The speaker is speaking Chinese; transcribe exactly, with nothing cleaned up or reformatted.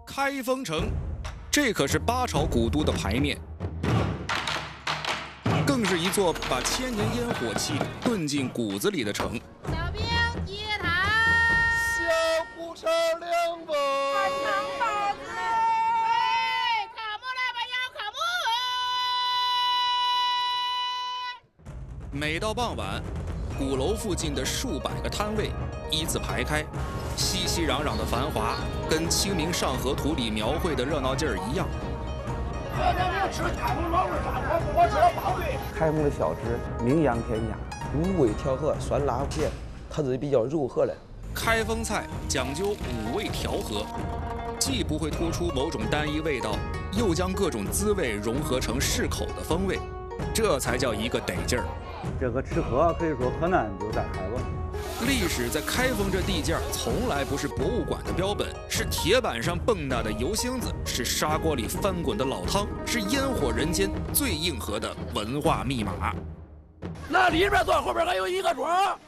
开封城，这可是八朝古都的牌面，更是一座把千年烟火气炖进骨子里的城。 小兵接堂， 小鼓声亮吧， 长包子，哎，烤木来吧，要烤木。 每到傍晚，鼓楼附近的数百个摊位依次排开，熙熙攘攘的繁华，跟《清明上河图》里描绘的热闹劲儿一样。 开封的小吃名扬天下，五味调和，酸辣咸，它是比较柔和的。 开封菜讲究五味调和，既不会突出某种单一味道，又将各种滋味融合成适口的风味，这才叫一个得劲儿。 这个吃喝可以说河南就在开封。 历史在开封这地界儿从来不是博物馆的标本，是铁板上蹦跶的油星子，是砂锅里翻滚的老汤，是烟火人间最硬核的文化密码。 那里边坐后边还有一个庄。